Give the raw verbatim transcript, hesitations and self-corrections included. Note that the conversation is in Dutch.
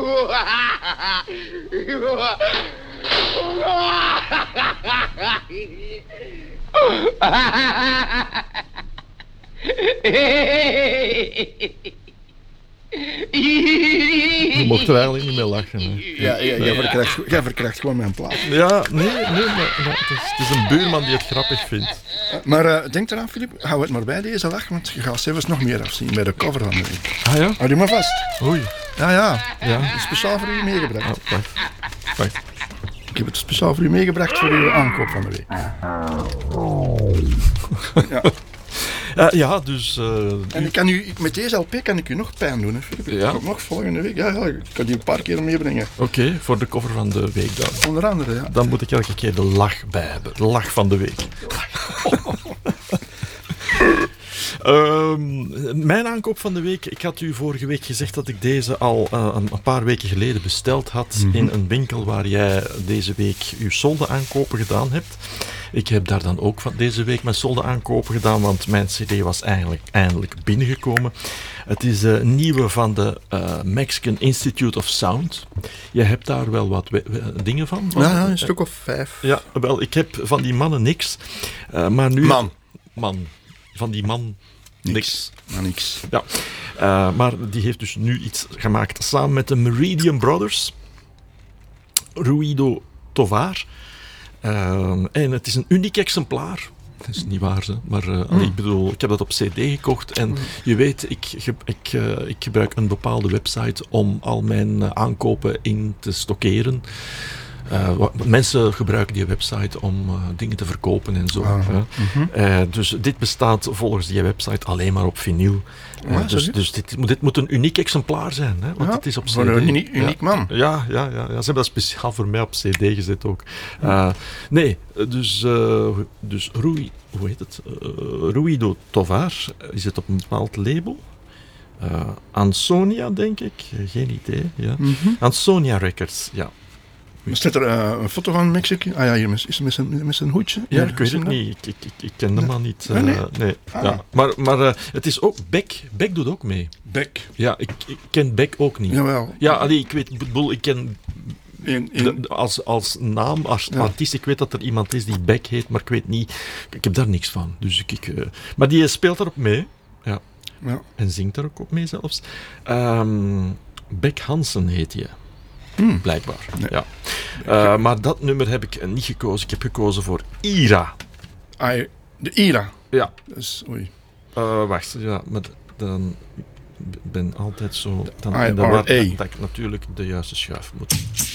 Je mocht er eigenlijk niet mee lachen. Hè. Ja, ja, jij, verkrijgt, jij verkrijgt gewoon mijn plaats. Ja, nee, nee maar, maar het, is, het is een buurman die het grappig vindt. Maar uh, denk eraan, Filip, hou het maar bij deze lach, want je gaat zelfs nog meer afzien bij de cover van de week. Ah ja? Hou die maar vast. Oei. Ja, ja. Ja. Speciaal voor u meegebracht. Oh, wacht. Wacht. Ik heb het speciaal voor u meegebracht voor uw aankoop van de week. Ja. Uh, ja, dus... Uh, en ik kan u, met deze L P kan ik u nog pijn doen, hè, Filip. Ik ja. kom nog volgende week. Ja, ja, ik kan die een paar keer meebrengen. Oké, okay, voor de cover van de week dan. Onder andere, ja. Dan moet ik elke keer de lach bij hebben. De lach van de week. Um, mijn aankoop van de week. Ik had u vorige week gezegd dat ik deze al uh, een, een paar weken geleden besteld had. Mm-hmm. In een winkel waar jij deze week uw solde aankopen gedaan hebt. Ik heb daar dan ook van deze week mijn solde aankopen gedaan, want mijn cd was eigenlijk eindelijk binnengekomen. Het is een nieuwe van de uh, Mexican Institute of Sound. Je hebt daar wel wat we- we- dingen van? Ja, ja, een stuk of vijf. Ja, wel, ik heb van die mannen niks. Uh, maar nu... Man. Man. Van die man niks. Niks. Maar niks. Ja. Uh, maar die heeft dus nu iets gemaakt samen met de Meridian Brothers. Ruido Tovar. Uh, en het is een uniek exemplaar. Dat is niet waar, hè. Maar uh, mm. ik bedoel, ik heb dat op cd gekocht. En mm. je weet, ik, ge- ik, uh, ik gebruik een bepaalde website om al mijn uh, aankopen in te stockeren. Uh, wat, mensen gebruiken die website om uh, dingen te verkopen en zo. Ah, uh, mm-hmm. uh, dus dit bestaat volgens die website alleen maar op vinyl. Uh, ja, dus dus dit, dit moet een uniek exemplaar zijn. Hè, want ja, het is op C D. Voor een uniek, uniek ja. man. Ja, ja, ja, ja, ze hebben dat speciaal voor mij op C D gezet ook. Uh, nee, dus, uh, dus Rui, hoe heet het? Uh, Ruido Tovar is het op een bepaald label. Uh, Ansonia, denk ik. Geen idee. Ja. Mm-hmm. Ansonia Records, ja. Staat er uh, een foto van Mexico? Ah ja, hier is het met zijn, met zijn hoedje. Ja, ik weet het niet. Ik, ik, ik, ik ken de man niet. Uh, nee, nee. nee. Ah. Ja. Maar, maar uh, het is ook... Beck, Beck doet ook mee. Beck. Ja, ik, ik ken Beck ook niet. Jawel. Ja, allee, ik weet... Ik bedoel, ik ken... In, in... De, als, als naam, als ja. artiest, ik weet dat er iemand is die Beck heet, maar ik weet niet... Ik heb daar niks van. Dus ik, ik, uh, maar die speelt daarop mee. Ja. Ja. En zingt daar ook op mee zelfs. Um, Beck Hansen heet hij. Hmm. Blijkbaar. Nee. Ja. Uh, maar dat nummer heb ik niet gekozen. Ik heb gekozen voor Ira. Ah, de Ira? Ja. Dus, oei. Uh, wacht, ja, maar dan ben altijd zo... Dan I R A. in de war dat ik natuurlijk de juiste schuif moet.